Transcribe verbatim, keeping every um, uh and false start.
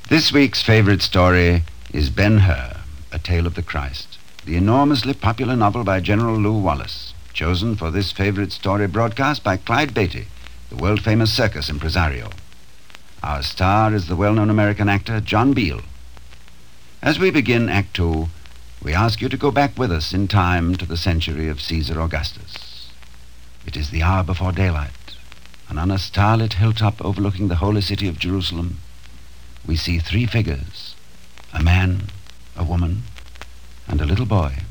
This week's favorite story is Ben-Hur, A Tale of the Christ, the enormously popular novel by General Lew Wallace, chosen for this favorite story broadcast by Clyde Beatty, the world-famous circus impresario. Our star is the well-known American actor John Beal. As we begin Act Two, we ask you to go back with us in time to the century of Caesar Augustus. It is the hour before daylight, and on a starlit hilltop overlooking the holy city of Jerusalem, we see three figures, a man, a woman, and a little boy.